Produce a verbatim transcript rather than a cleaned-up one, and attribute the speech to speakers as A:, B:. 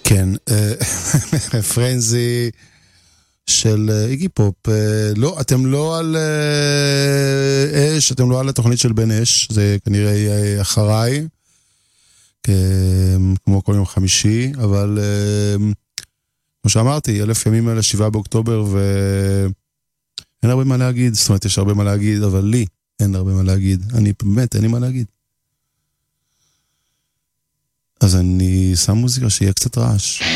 A: כן, פרנזי של איגי פופ, לא, אתם לא על אש, אתם לא על התוכנית של בן אש, זה כנראה אחריי, כמו כל יום חמישי, אבל כמו שאמרתי, אלף ימים על השבעה באוקטובר, ואין הרבה מה להגיד, זאת אומרת, יש הרבה מה להגיד, אבל לי אין הרבה מה להגיד, אני באמת, אין לי מה להגיד. אז אני שם מוזיקה שיהיה קצת רעש.